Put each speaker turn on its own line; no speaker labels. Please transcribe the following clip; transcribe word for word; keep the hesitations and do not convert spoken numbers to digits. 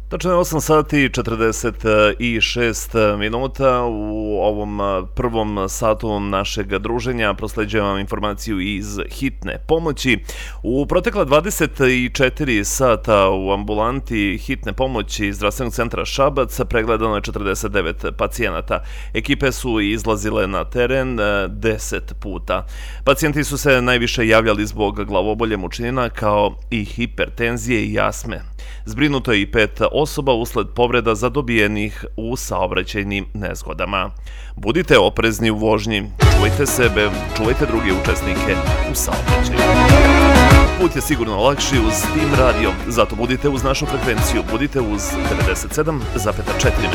Tačno je osam sati i četrdeset šest minuta. U ovom prvom satu našeg druženja prosleđujem vam informaciju iz hitne pomoći. U protekla dvadeset četiri sata u ambulanti hitne pomoći zdravstvenog centra Šabac pregledano je četrdeset devet pacijenata. Ekipe su izlazile na teren deset puta. Pacijenti su se najviše javljali zbog glavobolje, mučnina kao i hipertenzije i astme. Zbrinuto je i pet osoba usled povreda zadobijenih u saobraćajnim nezgodama. Budite oprezni u vožnji, čuvajte sebe, čuvajte druge učesnike u saobraćaju. Put je sigurno lakši uz Tim Radio, zato budite uz našu frekvenciju, budite uz devedeset sedam zarez četiri